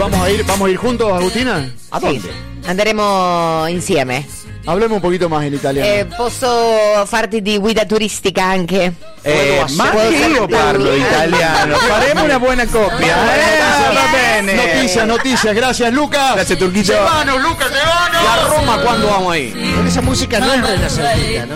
vamos a ir juntos, Agustina? ¿A dónde? Sì, andremo insieme. Hablemos un poquito más en italiano. Posso farti di guida turistica anche? Ma anche io parlo italiano. Faremo una buena coppia. Va bene. Noticias, gracias Lucas. Gracias, Turquito. Lucas, te ¿Y a Roma cuándo vamos ahí? Con esa música no es renacentista, ¿no?